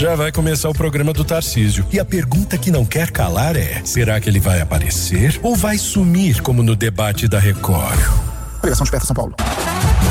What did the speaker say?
Já vai começar o programa do Tarcísio. E a pergunta que não quer calar é: será que ele vai aparecer ou vai sumir como no debate da Record? Ligação de perto, São Paulo.